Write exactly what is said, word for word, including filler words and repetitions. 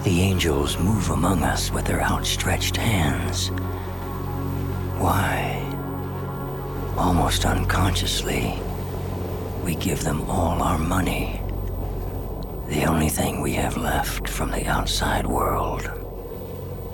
The angels move among us with their outstretched hands. Why? Almost unconsciously, we give them all our money. The only thing we have left from the outside world.